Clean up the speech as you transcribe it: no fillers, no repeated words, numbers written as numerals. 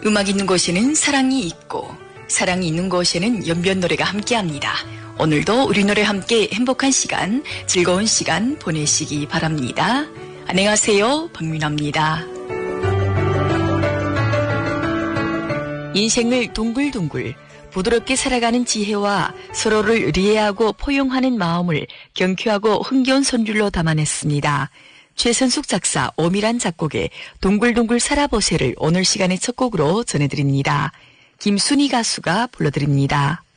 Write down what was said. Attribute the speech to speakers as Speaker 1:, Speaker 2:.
Speaker 1: 음악 있는 곳에는 사랑이 있고 사랑이 있는 곳에는 연변 노래가 함께합니다. 오늘도 우리 노래 함께 행복한 시간, 즐거운 시간 보내시기 바랍니다. 안녕하세요, 박민아입니다. 인생을 둥글둥글 부드럽게 살아가는 지혜와 서로를 의리해하고 포용하는 마음을 경쾌하고 흥겨운 손줄로 담아냈습니다. 최선숙 작사, 오미란 작곡의 동글동글 살아보세를 오늘 시간의 첫 곡으로 전해드립니다. 김순희 가수가 불러드립니다.